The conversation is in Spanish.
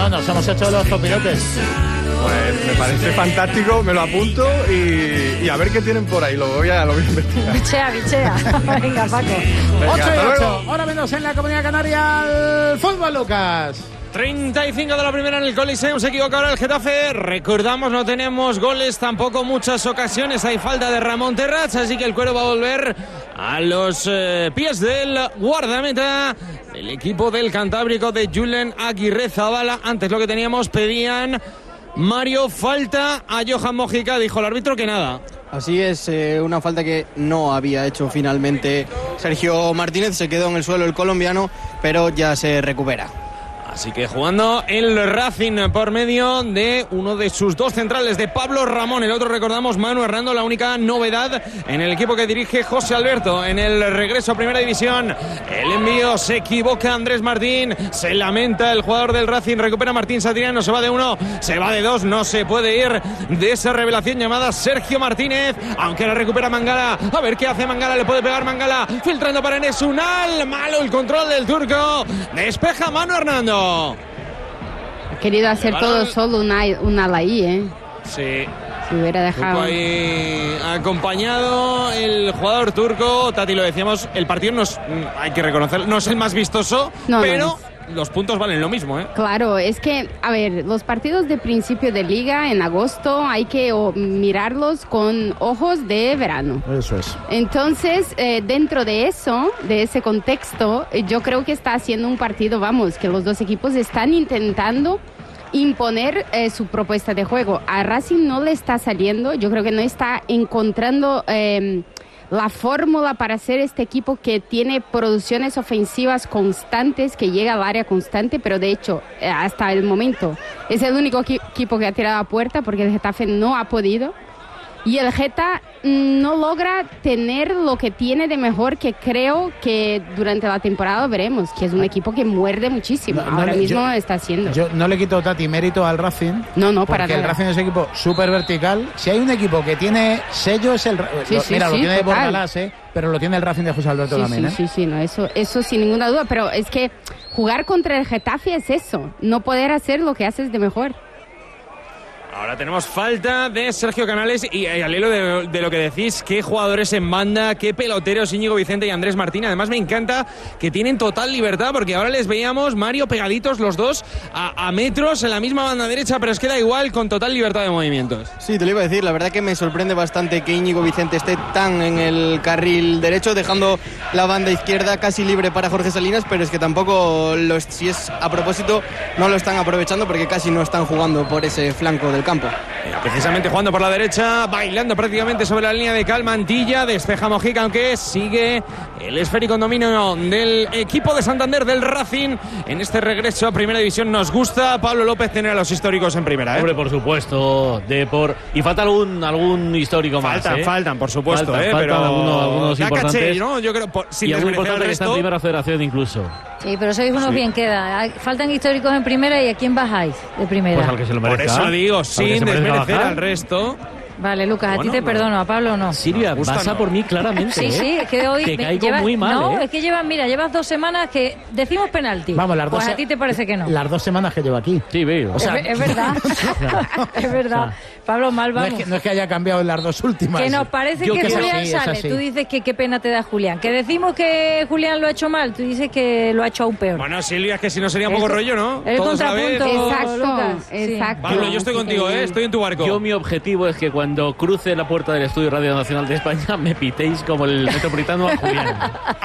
No, nos hemos hecho los copilotes. Pues me parece fantástico, me lo apunto y a ver qué tienen por ahí, lo voy a investigar. Bichea. Venga, Paco. 8:08, hora menos en la Comunidad Canaria, el fútbol, Lucas. 35 de la primera en el Coliseum, se equivoca ahora el Getafe. Recordamos, no tenemos goles, tampoco muchas ocasiones, hay falta de Ramón Terrats, así que el Cuero va a volver a los pies del guardameta del equipo del Cantábrico de Julen Aguirre Zabala. Antes lo que teníamos, pedían Mario falta a Johan Mojica, dijo el árbitro que nada. Así es, una falta que no había hecho finalmente Sergio Martínez, se quedó en el suelo el colombiano, pero ya se recupera. Así que jugando el Racing por medio de uno de sus dos centrales, de Pablo Ramón. El otro, recordamos, Manu Hernando, la única novedad en el equipo que dirige José Alberto. En el regreso a Primera División, el envío, se equivoca Andrés Martín, se lamenta el jugador del Racing, recupera Martín Satriano, se va de uno, se va de dos, no se puede ir de esa revelación llamada Sergio Martínez, aunque la recupera Mangala. A ver qué hace Mangala, le puede pegar Mangala, filtrando para Enes Unal, malo el control del turco, despeja Manu Hernando. Ha querido hacer todo solo un ala ahí, ¿eh? Sí. Si hubiera dejado. Ahí acompañado el jugador turco. Tati, lo decíamos, el partido no es, hay que reconocer, no es el más vistoso, pero los puntos valen lo mismo, ¿eh? Claro, es que, a ver, los partidos de principio de liga en agosto hay que mirarlos con ojos de verano. Eso es. Entonces, dentro de eso, de ese contexto, yo creo que está haciendo un partido, vamos, que los dos equipos están intentando imponer su propuesta de juego. A Racing no le está saliendo, yo creo que no está encontrando la fórmula para ser este equipo que tiene producciones ofensivas constantes, que llega al área constante, pero de hecho, hasta el momento, es el único equipo que ha tirado a puerta porque el Getafe no ha podido. Y el Geta no logra tener lo que tiene de mejor, que creo que durante la temporada veremos, que es un equipo que muerde muchísimo. Ahora mismo está haciendo. Yo no le quito, Tati, mérito al Racing. No, para nada. Porque el Racing es un equipo súper vertical. Si hay un equipo que tiene sello, es el... lo tiene de Bordalás, pero lo tiene el Racing de José Alberto también, ¿eh? Sí, no, eso sin ninguna duda. Pero es que jugar contra el Getafe es eso, no poder hacer lo que haces de mejor. Ahora tenemos falta de Sergio Canales y al hilo de lo que decís, qué jugadores en banda, qué peloteros, Íñigo Vicente y Andrés Martín. Además me encanta que tienen total libertad, porque ahora les veíamos, Mario, pegaditos los dos a metros en la misma banda derecha, pero es que da igual, con total libertad de movimientos. Sí, te lo iba a decir, la verdad que me sorprende bastante que Íñigo Vicente esté tan en el carril derecho, dejando la banda izquierda casi libre para Jorge Salinas, pero es que tampoco, si es a propósito, no lo están aprovechando porque casi no están jugando por ese flanco del campo. Precisamente jugando por la derecha, bailando prácticamente sobre la línea de cal, Mantilla, despeja Mojica, aunque sigue el esférico en dominio del equipo de Santander, del Racing. En este regreso a Primera División nos gusta, Pablo López, tener a los históricos en Primera, ¿eh? Hombre, por supuesto, y falta algún histórico más. Faltan, por supuesto, faltan pero algunos importantes. Caché, ¿no? Yo creo, sin y algún importante el resto, que está en Primera Federación incluso. Sí, pero sois unos bien queda. Faltan históricos en Primera, ¿y a quién bajáis de Primera? Pues al que se lo merezca. Por eso digo, sin desmerecer al resto. Vale, Lucas, a ti te perdono, a Pablo no. Silvia, pasa por mí claramente. Sí, es que hoy te caigo muy mal. No, es que llevas 2 semanas que decimos penalti. Vamos, las dos. Pues a ti te parece que no. Las 2 semanas que llevo aquí. Sí, veo. O sea, es verdad. Es verdad. Pablo, mal vamos. No es que haya cambiado en las 2 últimas. Que nos parece que Julián sale. Tú dices que qué pena te da Julián. Que decimos que Julián lo ha hecho mal. Tú dices que lo ha hecho aún peor. Bueno, Silvia, es que si no sería un poco rollo, ¿no? El contrapunto. Exacto. Pablo, yo estoy contigo, estoy en tu barco. Yo mi objetivo es que cuando cruce la puerta del estudio Radio Nacional de España me pitéis como el metropolitano a Julián.